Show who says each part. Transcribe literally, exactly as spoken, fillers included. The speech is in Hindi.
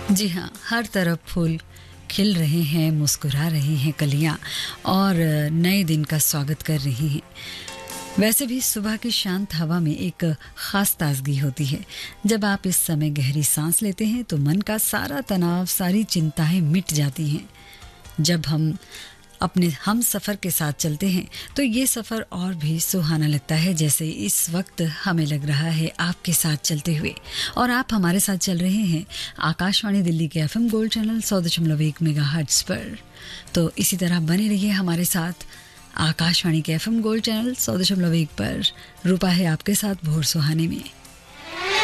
Speaker 1: जी हाँ, हर तरफ फूल खिल रहे हैं, मुस्कुरा रही हैं कलियां और नए दिन का स्वागत कर रही हैं। वैसे भी सुबह की शांत हवा में एक खास ताजगी होती है। जब आप इस समय गहरी सांस लेते हैं तो मन का सारा तनाव, सारी चिंताएं मिट जाती हैं। जब हम अपने हम सफ़र के साथ चलते हैं तो ये सफ़र और भी सुहाना लगता है, जैसे इस वक्त हमें लग रहा है आपके साथ चलते हुए। और आप हमारे साथ चल रहे हैं आकाशवाणी दिल्ली के एफएम गोल्ड चैनल सौ दशमलव एक मेगाहर्ट्ज़ पर। तो इसी तरह बने रहिए हमारे साथ आकाशवाणी के एफएम गोल्ड चैनल सौ दशमलव एक पर। रूपा है आपके साथ भोर सुहाने में।